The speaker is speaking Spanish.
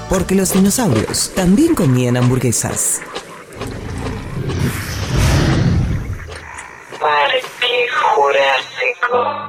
Porque los dinosaurios también comían hamburguesas. Parque Jurásico.